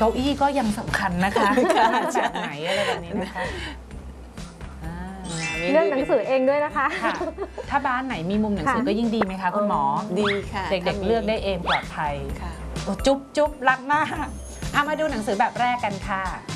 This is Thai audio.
เก้าอี้ก็ยังสำคัญนะคะแบบไหนอะไรแบบนี้นะคะเลือกหนังสือเองด้วยนะคะถ้าบ้านไหนมีมุมหนังสือก็ยิ่งดีไหมคะคุณหมอดีค่ะเด็กๆเลือกได้เองปลอดภัยจุ๊บรักมากมาดูหนังสือแบบแรกกันค่ะ